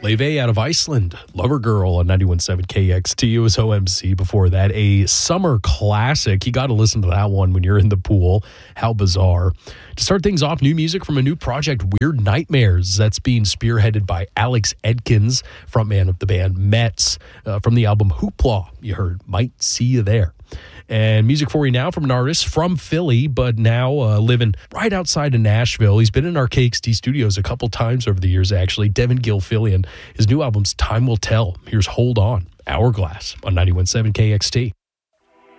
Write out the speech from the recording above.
Leve out of Iceland, Lover Girl on 91.7 KXT. It was OMC before that. A summer classic. You got to listen to that one when you're in the pool. How bizarre. To start things off, new music from a new project, Weird Nightmares. That's being spearheaded by Alex Edkins, frontman of the band Mets. From the album Hoopla, you heard Might See You There. And music for you now from an artist from Philly, but now living right outside of Nashville. He's been in our KXT studios a couple times over the years, actually. Devin Gilfillian. His new album's Time Will Tell. Here's Hold On, Hourglass on 91.7 KXT.